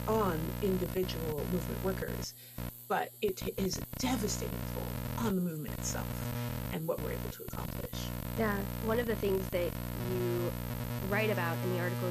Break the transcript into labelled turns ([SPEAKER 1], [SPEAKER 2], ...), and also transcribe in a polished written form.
[SPEAKER 1] on individual movement workers, but it is a devastating toll on the movement itself and what we're able to accomplish.
[SPEAKER 2] Yeah, one of the things that you write about in the article